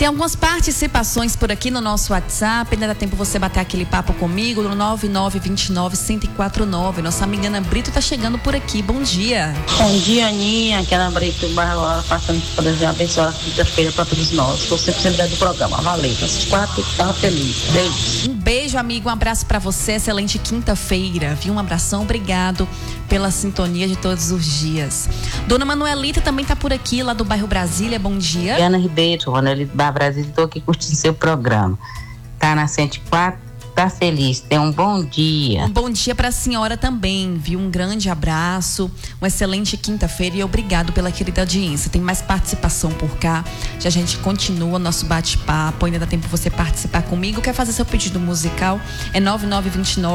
Tem algumas participações por aqui no nosso WhatsApp. Ainda dá tempo você bater aquele papo comigo no 9929-1049. Nossa amiga Ana Brito tá chegando por aqui. Bom dia. Bom dia, Aninha. Aqui é Ana Brito, bairro passando para desejar abençoada quinta-feira para todos nós. Estou sempre lembrando do programa. Valeu. Às 4, tá feliz. Beijo. Um beijo, amigo. Um abraço pra você. Excelente quinta-feira, viu? Um abração. Obrigado pela sintonia de todos os dias. Dona Manuelita também tá por aqui, lá do bairro Brasília. Bom dia. Ana Ribeiro, Manuelita da Brasília. Estou aqui curtindo seu programa. Tá na 104, tá feliz. Tenha um bom dia. Um bom dia pra senhora também, viu? Um grande abraço, uma excelente quinta-feira e obrigado pela querida audiência. Tem mais participação por cá. Já a gente continua nosso bate-papo. Ainda dá tempo você participar comigo. Quer fazer seu pedido musical? É 9929